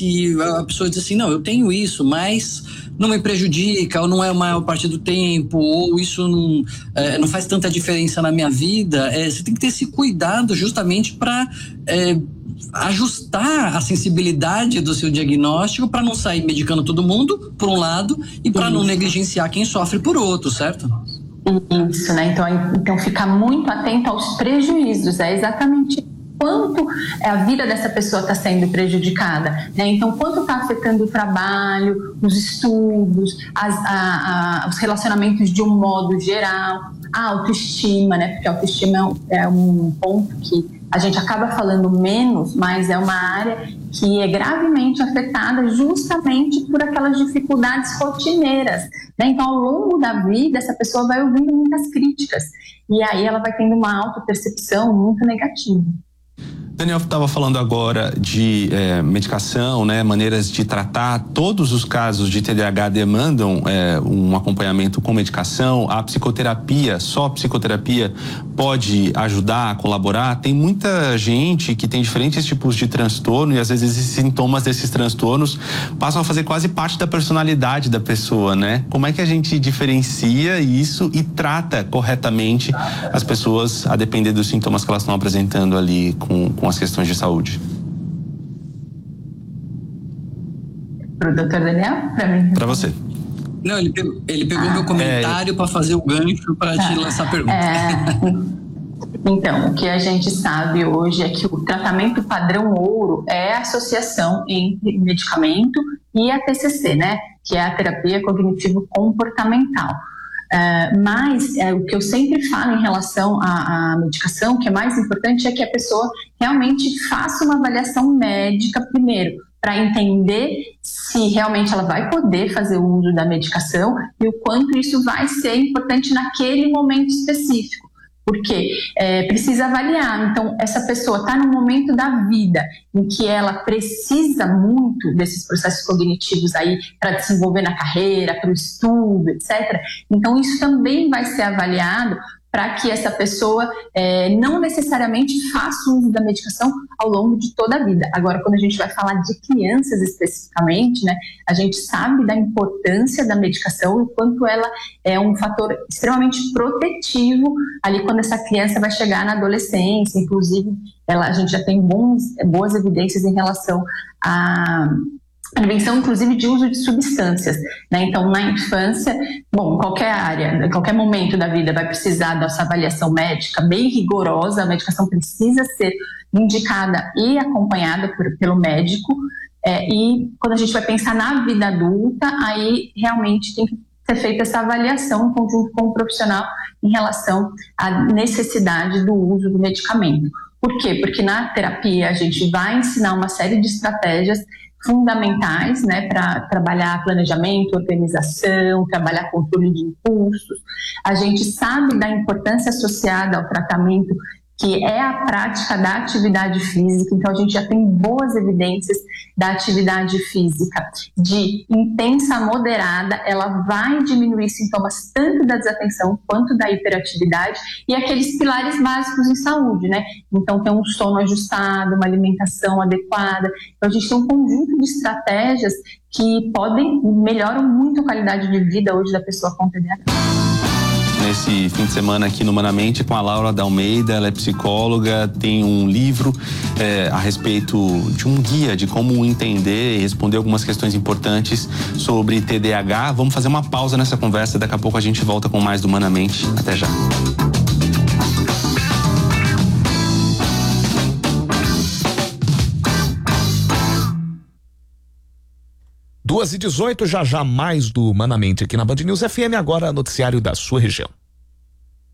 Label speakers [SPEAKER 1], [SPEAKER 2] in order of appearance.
[SPEAKER 1] se a pessoa diz assim, não, eu tenho isso, mas não me prejudica, ou não é a maior parte do tempo, ou isso não faz tanta diferença na minha vida, você tem que ter esse cuidado justamente para ajustar a sensibilidade do seu diagnóstico para não sair medicando todo mundo, por um lado, e para não negligenciar quem sofre por outro, certo?
[SPEAKER 2] Isso, né? Então ficar muito atento aos prejuízos, é exatamente quanto a vida dessa pessoa está sendo prejudicada, né? Então, quanto está afetando o trabalho, os estudos, os relacionamentos de um modo geral, a autoestima, né? Porque a autoestima é um ponto que a gente acaba falando menos, mas é uma área que é gravemente afetada justamente por aquelas dificuldades rotineiras, né? Então, ao longo da vida, essa pessoa vai ouvindo muitas críticas e aí ela vai tendo uma autopercepção muito negativa.
[SPEAKER 3] Daniel estava falando agora de medicação, né, maneiras de tratar. Todos os casos de TDAH demandam um acompanhamento com medicação. A psicoterapia, só a psicoterapia pode ajudar a colaborar. Tem muita gente que tem diferentes tipos de transtorno e às vezes esses sintomas desses transtornos passam a fazer quase parte da personalidade da pessoa, né? Como é que a gente diferencia isso e trata corretamente as pessoas a depender dos sintomas que elas estão apresentando ali com as questões de saúde?
[SPEAKER 2] Para o doutor Daniel? Para mim?
[SPEAKER 3] Para você.
[SPEAKER 1] Não, ele pegou meu comentário para fazer o gancho para te lançar a pergunta.
[SPEAKER 2] Então, o que a gente sabe hoje é que o tratamento padrão ouro é a associação entre medicamento e a TCC, né? Que é a terapia cognitivo-comportamental. Mas o que eu sempre falo em relação à medicação, que é mais importante, é que a pessoa realmente faça uma avaliação médica primeiro, para entender se realmente ela vai poder fazer o uso da medicação e o quanto isso vai ser importante naquele momento específico. Porque precisa avaliar. Então, essa pessoa está num momento da vida em que ela precisa muito desses processos cognitivos aí para desenvolver na carreira, para o estudo, etc. Então, isso também vai ser avaliado para que essa pessoa não necessariamente faça uso da medicação ao longo de toda a vida. Agora, quando a gente vai falar de crianças especificamente, né, a gente sabe da importância da medicação e o quanto ela é um fator extremamente protetivo ali quando essa criança vai chegar na adolescência. Inclusive, a gente já tem boas evidências em relação a prevenção, inclusive, de uso de substâncias, né? Então, na infância, qualquer área, em qualquer momento da vida vai precisar dessa avaliação médica bem rigorosa. A medicação precisa ser indicada e acompanhada pelo médico. E quando a gente vai pensar na vida adulta, aí realmente tem que ser feita essa avaliação em conjunto com o profissional em relação à necessidade do uso do medicamento. Por quê? Porque na terapia a gente vai ensinar uma série de estratégias fundamentais, né, para trabalhar planejamento, organização, trabalhar controle de impulsos. A gente sabe da importância associada ao tratamento, que é a prática da atividade física. Então, a gente já tem boas evidências da atividade física de intensa a moderada. Ela vai diminuir sintomas tanto da desatenção quanto da hiperatividade e aqueles pilares básicos em saúde, né? Então, tem um sono ajustado, uma alimentação adequada. Então, a gente tem um conjunto de estratégias que melhoram muito a qualidade de vida hoje da pessoa com TDAH.
[SPEAKER 3] Nesse fim de semana aqui no Humanamente com a Laura D'Almeida, ela é psicóloga, tem um livro a respeito de um guia de como entender e responder algumas questões importantes sobre TDAH. Vamos fazer uma pausa nessa conversa, daqui a pouco a gente volta com mais do Humanamente. Até já.
[SPEAKER 4] (2h18), já mais do Humanamente aqui na Band News FM, agora noticiário da sua região.